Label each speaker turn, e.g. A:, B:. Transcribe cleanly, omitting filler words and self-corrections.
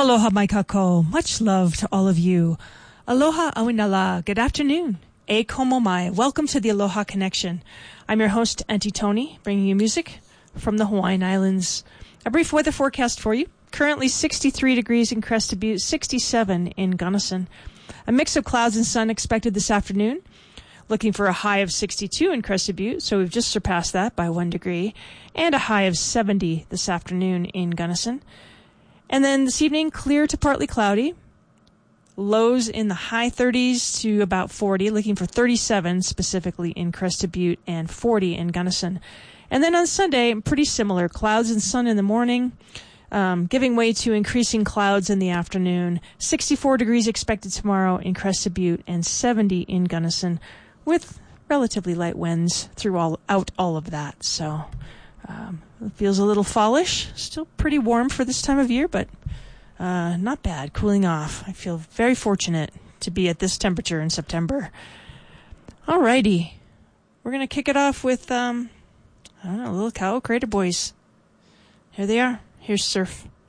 A: Aloha mai kako. Much love to all of you. Aloha awinala. Good afternoon. E komo mai. Welcome to the Aloha Connection. I'm your host, Auntie Tony, bringing you music from the Hawaiian Islands. A brief weather forecast for you. Currently 63 degrees in Crested Butte, 67 in Gunnison. A mix of clouds and sun expected this afternoon. Looking for a high of 62 in Crested Butte, so we've just surpassed that by 1 degree. And a high of 70 this afternoon in Gunnison. And then this evening, clear to partly cloudy. Lows in the high 30s to about 40, looking for 37 specifically in Crested Butte and 40 in Gunnison. And then on Sunday, pretty similar. Clouds and sun in the morning, giving way to increasing clouds in the afternoon. 64 degrees expected tomorrow in Crested Butte and 70 in Gunnison with relatively light winds throughout all of that. So it feels a little fallish. Still pretty warm for this time of year, but not bad. Cooling off. I feel very fortunate to be at this temperature in September. Alrighty. We're going to kick it off with, Little Cow Crater Boys. Here they are. Here's Surf.